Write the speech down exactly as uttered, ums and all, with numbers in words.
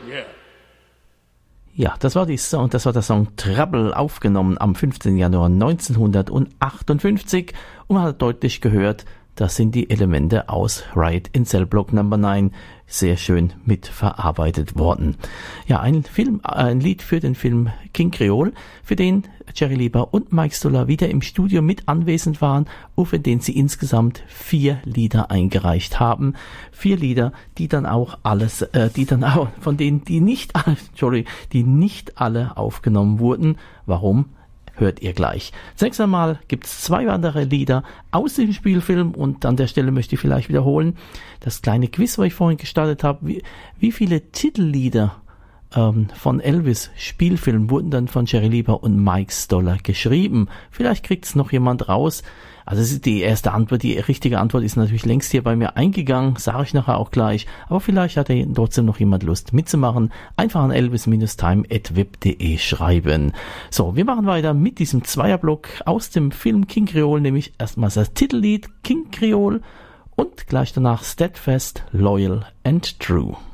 yeah. Ja, das war die Song, das war der Song Trouble, aufgenommen am fünfzehnten Januar neunzehnhundertachtundfünfzig, und man hat deutlich gehört, das sind die Elemente aus Riot in Cell Block Number neun, sehr schön mitverarbeitet worden. Ja, ein Film, ein Lied für den Film King Creole, für den Jerry Lieber und Mike Stoller wieder im Studio mit anwesend waren und für den sie insgesamt vier Lieder eingereicht haben. Vier Lieder, die dann auch alles, äh, die dann auch, von denen die nicht, Entschuldigung, die nicht alle aufgenommen wurden. Warum? Hört ihr gleich. Zunächst einmal gibt es zwei andere Lieder aus dem Spielfilm, und an der Stelle möchte ich vielleicht wiederholen, das kleine Quiz, was ich vorhin gestartet habe, wie, wie viele Titellieder ähm, von Elvis Spielfilm wurden dann von Jerry Lieber und Mike Stoller geschrieben? Vielleicht kriegt es noch jemand raus. Also das ist die erste Antwort, die richtige Antwort ist natürlich längst hier bei mir eingegangen, sage ich nachher auch gleich, aber vielleicht hat ja trotzdem noch jemand Lust mitzumachen. Einfach an elvis time at web punkt de schreiben. So, wir machen weiter mit diesem Zweierblock aus dem Film King Creole, nämlich erstmal das Titellied King Creole und gleich danach Steadfast, Loyal and True.